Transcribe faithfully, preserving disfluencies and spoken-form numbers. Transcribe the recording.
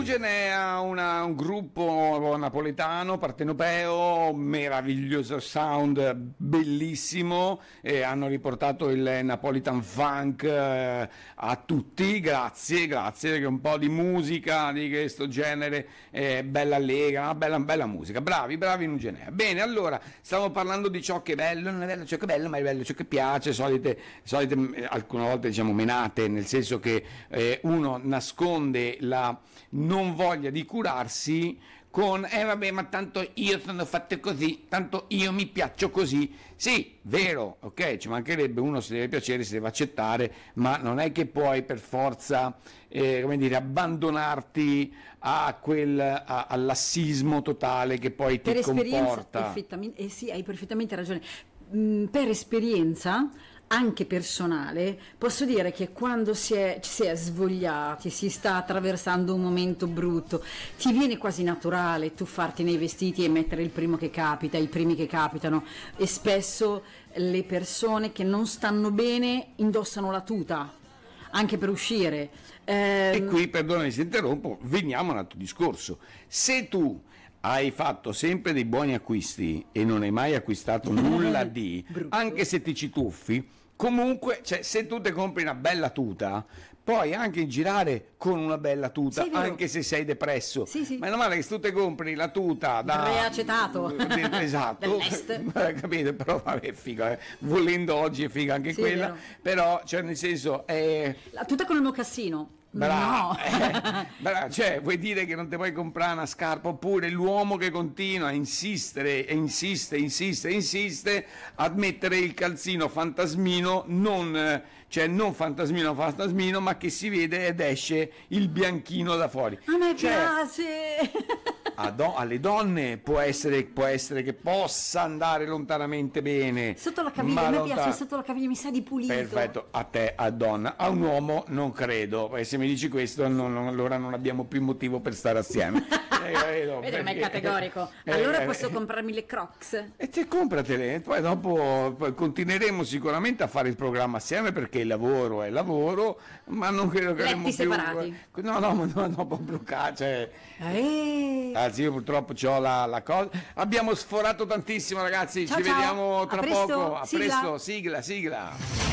Nugenea, una, un gruppo napoletano, partenopeo, meraviglioso sound, bellissimo, eh, hanno riportato il Napolitan Funk eh, a tutti, grazie, grazie, perché un po' di musica di questo genere, eh, bella allegra, una bella, bella musica, bravi, bravi Nugenea. Bene, allora, stiamo parlando di ciò che è bello, non è bello ciò che è bello, ma è bello ciò che piace, solite, solite eh, alcune volte diciamo menate, nel senso che eh, uno nasconde la non voglia di curarsi con eh vabbè, ma tanto io sono fatto così, tanto io mi piaccio così. Sì, vero, ok, ci mancherebbe, uno si deve piacere, si deve accettare, ma non è che puoi per forza eh, come dire, abbandonarti a quel a, al lassismo totale che poi ti per comporta. Perfettamente, eh sì, hai perfettamente ragione. Mm, per esperienza anche personale, posso dire che quando si è, si è svogliati, si sta attraversando un momento brutto, ti viene quasi naturale tuffarti nei vestiti e mettere il primo che capita, i primi che capitano, e spesso le persone che non stanno bene indossano la tuta anche per uscire. Ehm... E qui, perdonami se interrompo, veniamo a un altro discorso. Se tu hai fatto sempre dei buoni acquisti e non hai mai acquistato nulla di, anche se ti ci tuffi, comunque, cioè, se tu ti compri una bella tuta, puoi anche girare con una bella tuta, sì, anche se sei depresso. Sì, sì. Ma è normale che se tu ti compri la tuta da reacetato, esatto, capite? Però vabbè, figa, eh. Volendo oggi è figa anche sì, quella, però, cioè, nel senso, è... la tuta con il mocassino. Brava, no, eh, brava, cioè vuoi dire che non ti puoi comprare una scarpa? Oppure l'uomo che continua a insistere e insiste, insiste, insiste a mettere il calzino fantasmino, non, cioè non fantasmino fantasmino, ma che si vede ed esce il bianchino da fuori. A me cioè, piace. A do- alle donne può essere, può essere che possa andare lontanamente bene. Sotto la caviglia, a me lontan- piace sotto la caviglia, mi sa di pulito. Perfetto, a te, a donna. A un uomo non credo, perché se mi dici questo non, non, allora non abbiamo più motivo per stare assieme. eh, no, Vedi, ma è categorico. Allora eh, posso eh, comprarmi le Crocs. E te compratele, poi dopo poi continueremo sicuramente a fare il programma assieme, perché il lavoro è lavoro, ma non credo che letti separati. Più... No, no, no, no, proprio cioè... Eh. Anzi, io purtroppo ho la, la cosa. Abbiamo sforato tantissimo, ragazzi. Ciao, ci ciao. vediamo tra a poco. A sigla. presto, sigla, sigla.